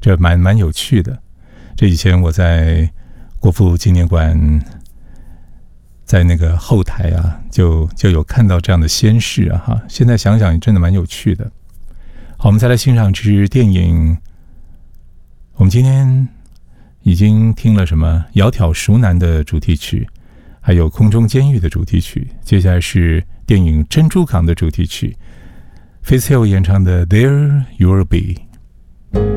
这蛮有趣的。这以前我在国父纪念馆，在那个后台啊，就有看到这样的先世啊哈。现在想想真的蛮有趣的。好，我们再来欣赏支电影。我们今天已经听了什么窈窕淑男的主题曲，还有空中监狱的主题曲，接下来是电影珍珠港的主题曲， Faith Hill 演唱的 There You'll Be。